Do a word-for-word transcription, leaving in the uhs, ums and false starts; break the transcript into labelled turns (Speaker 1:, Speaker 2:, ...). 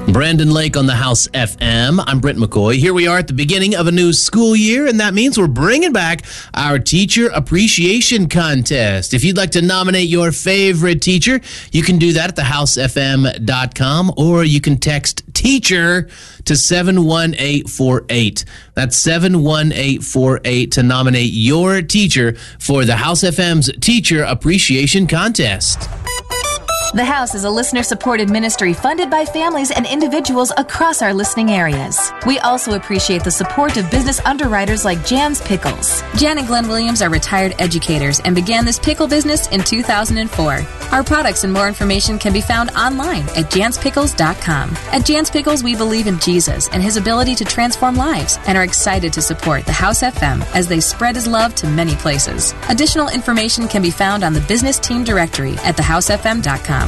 Speaker 1: Brandon Lake on the House F M. I'm Brent McCoy. Here we are at the beginning of a new school year, and that means we're bringing back our Teacher Appreciation Contest. If you'd like to nominate your favorite teacher, you can do that at the house f m dot com, or you can text TEACHER to seven one eight four eight. That's seven one eight four eight to nominate your teacher for the House F M's Teacher Appreciation Contest.
Speaker 2: The House is a listener-supported ministry funded by families and individuals across our listening areas. We also appreciate the support of business underwriters like Jan's Pickles.
Speaker 3: Jan and Glenn Williams are retired educators and began this pickle business in two thousand four. Our products and more information can be found online at jans pickles dot com. At Jan's Pickles, we believe in Jesus and his ability to transform lives and are excited to support the House F M as they spread his love to many places. Additional information can be found on the business team directory at the house f m dot com.